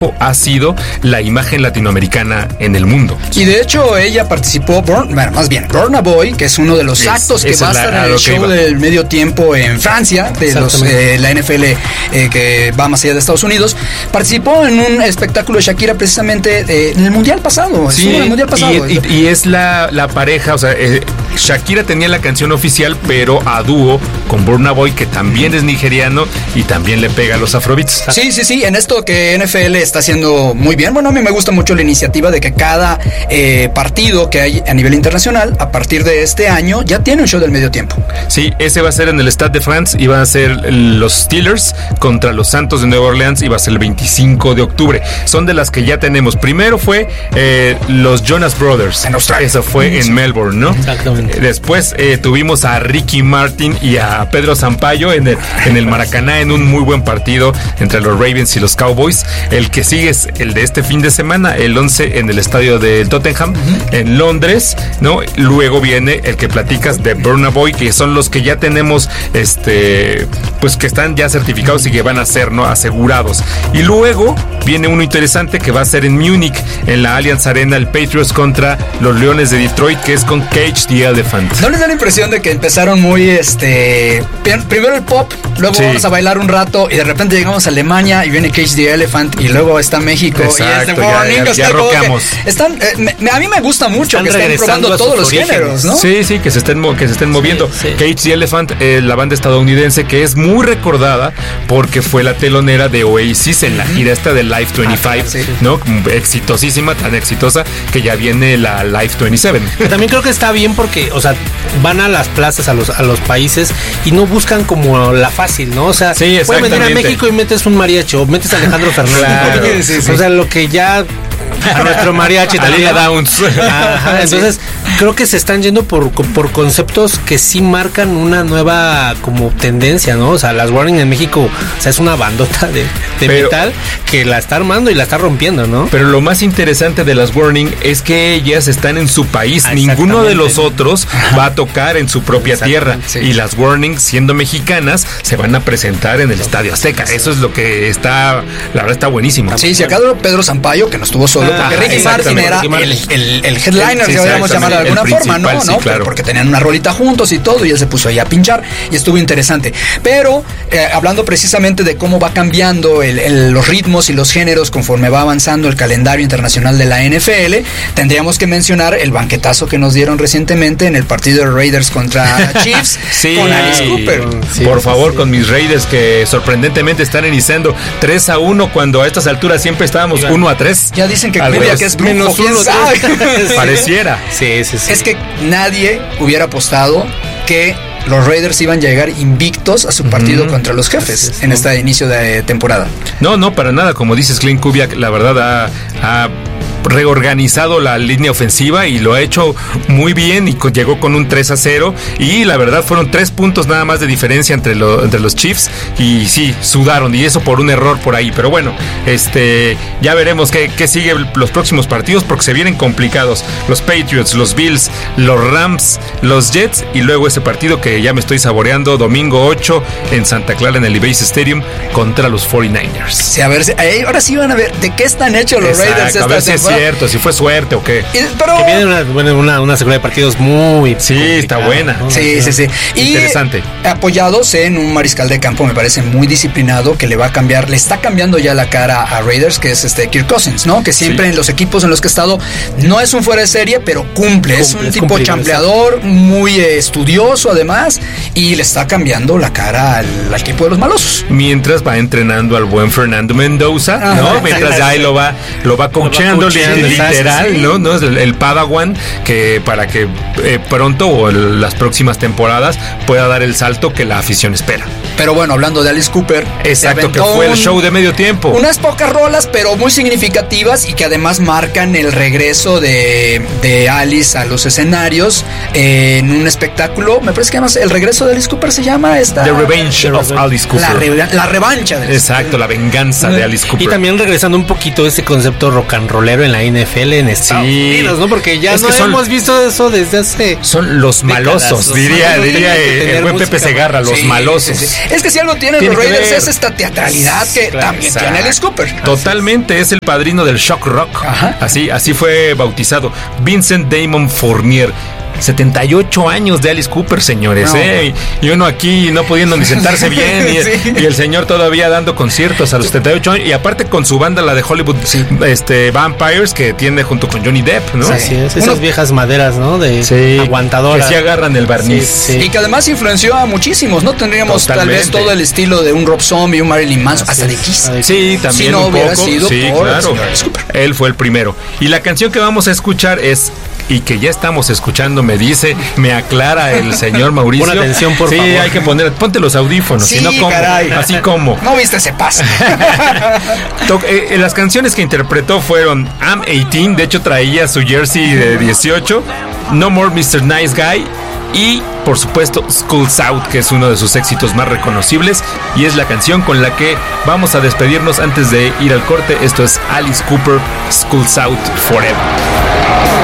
ha sido la imagen latinoamericana en el mundo. Y de hecho ella participó, Burna Boy, que es uno de los actos que va a estar en el show del medio tiempo en Francia, de la NFL que va más allá de Estados Unidos, participó en un espectáculo de Shakira precisamente en el Mundial pasado. Sí, en el Mundial pasado. Y es la pareja, o sea, Shakira tenía la canción oficial, pero a dúo con Burna Boy, que también es nigeriano y también le pega a los afrobeats. Sí, en esto que NFL está haciendo muy bien. Bueno, a mí me gusta mucho la iniciativa de que cada partido que hay a nivel internacional, a partir de este año, ya tiene un show del medio tiempo. Sí, ese va a ser en el Stade de France y van a ser los Steelers contra los Santos de Nueva Orleans y va a ser el 25 de octubre. Son de las que ya tenemos. Primero fue los Jonas Brothers. En Australia. Eso fue en Melbourne, ¿no? Exactamente. Después tuvimos a Ricky Martin y a Pedro Sampaio en el Maracaná en un muy buen partido entre los Ravens y los Cowboys. El que sigue es el de este fin de semana, el 11 en el estadio del Tottenham, en Londres, ¿no? Luego viene el que platicas de Burna Boy, que son los que ya tenemos, pues que están ya certificados y que van a ser, ¿no?, asegurados. Y luego viene uno interesante que va a ser en Múnich, en la Allianz Arena, el Patriots contra los Leones de Detroit, que es con Cage the Elephant. ¿No les da la impresión de que empezaron muy, primero el pop, luego vamos a bailar un rato y de repente llegamos a Alemania y viene Cage the Elephant y luego está México? Exacto, y Warning, ya rockeamos. A mí me gusta mucho que estén probando todos los géneros, ¿no? Sí, que se estén moviendo. Sí. Cage the Elephant, la banda estadounidense que es muy recordada porque fue la telonera de Oasis en la gira esta de Live 25, ¿no? Exitosísima, tan exitosa que ya viene la Live 27. También creo que está bien porque, o sea, van a las plazas, a los países y no buscan como la fácil, ¿no? O sea, puedes venir a México y metes un mariachi o metes a Alejandro Fernández. Claro. O sea, lo que ya a nuestro mariachi Alina Downs. Ajá, entonces creo que se están yendo por conceptos que sí marcan una nueva como tendencia, ¿no? O sea, las Warning en México, o sea, es una bandota de metal que la está armando y la está rompiendo, ¿no? Pero lo más interesante de las Warning es que ellas están en su país. Ninguno de los otros va a tocar en su propia tierra. Y las Warning, siendo mexicanas, se van a presentar en el Estadio Azteca. Eso es lo que está, la verdad está buenísimo. Sí, si acá Pedro Sampaio, que no estuvo solo, porque Ricky Martin era el headliner, que podríamos llamar de alguna forma, ¿no? Sí, claro. Porque tenían una rolita juntos y todo, y él se puso ahí a pinchar y estuvo interesante. Pero hablando precisamente de cómo va cambiando los ritmos y los géneros conforme va avanzando el calendario internacional de la NFL, tendríamos que mencionar el banquetazo que nos dieron recientemente en el partido de Raiders contra Chiefs con Alice Cooper. Por favor, con mis Raiders que sorprendentemente están iniciando 3-1 cuando a estas alturas siempre estábamos 1-3. Ya dicen que Cubia, que es menos ¿quién sabe? Pareciera. Sí. Es que nadie hubiera apostado que los Raiders iban a llegar invictos a su partido contra los Jefes en este inicio de temporada. No, para nada. Como dices, Clint Kubiak, la verdad ha reorganizado la línea ofensiva y lo ha hecho muy bien y llegó con un 3-0 y la verdad fueron 3 puntos nada más de diferencia entre los Chiefs y sí, sudaron y eso por un error por ahí, pero bueno, ya veremos qué sigue los próximos partidos porque se vienen complicados, los Patriots, los Bills, los Rams, los Jets y luego ese partido que ya me estoy saboreando, domingo 8 en Santa Clara en el Levi's Stadium contra los 49ers. Sí, a ver, ahora sí van a ver de qué están hechos los Raiders esta temporada. Cierto, si fue suerte o qué. Pero que viene una secuela de partidos muy está buena, ¿no? Sí. Interesante. Y apoyados en un mariscal de campo, me parece muy disciplinado, que le está cambiando ya la cara a Raiders, que es Kirk Cousins, ¿no? Que siempre en los equipos en los que ha estado no es un fuera de serie, pero cumple. Es un tipo champleador, muy estudioso además, y le está cambiando la cara al equipo de los malosos. Mientras va entrenando al buen Fernando Mendoza, ¿no? Mientras ya lo va coacheando literal, ¿no? Es el Padawan que para que pronto o las próximas temporadas pueda dar el salto que la afición espera. Pero bueno, hablando de Alice Cooper, exacto, que fue el show de medio tiempo. Unas pocas rolas, pero muy significativas y que además marcan el regreso de Alice a los escenarios en un espectáculo. Me parece que además el regreso de Alice Cooper se llama The Revenge of Alice Cooper. La revancha de Alice Exacto, Cooper. La venganza de Alice Cooper. Y también regresando un poquito a ese concepto rock and rollero en la NFL en Estados Unidos, ¿no? Porque ya no hemos visto eso desde hace... Son los malosos, diría el buen Pepe Segarra, los malosos. Sí. Es que si algo tienen los Raiders es esta teatralidad que también tiene Alice Cooper. Totalmente, es el padrino del shock rock. Así fue bautizado. Vincent Damon Fournier. 78 años de Alice Cooper, señores, y uno aquí no pudiendo ni sentarse bien, y el señor todavía dando conciertos a los 78 años, y aparte con su banda, la de Hollywood Vampires, que tiene junto con Johnny Depp, ¿no? Así es, esas viejas maderas, ¿no? De aguantadoras. Que sí agarran el barniz. Y que además influenció a muchísimos, ¿no? Tendríamos tal vez todo el estilo de un Rob Zombie, un Marilyn Manson, hasta de Kiss. Sí, también si no un hubiera poco. Sido por claro. Él fue el primero. Y la canción que vamos a escuchar es... Y que ya estamos escuchando, me aclara el señor Mauricio. Pon atención, por favor. Sí, hay que ponte los audífonos, si no, ¿cómo? Así como. No viste ese paso. Las canciones que interpretó fueron I'm 18, de hecho traía su jersey de 18, No More Mr. Nice Guy, y por supuesto School's Out, que es uno de sus éxitos más reconocibles, y es la canción con la que vamos a despedirnos antes de ir al corte. Esto es Alice Cooper, School's Out Forever.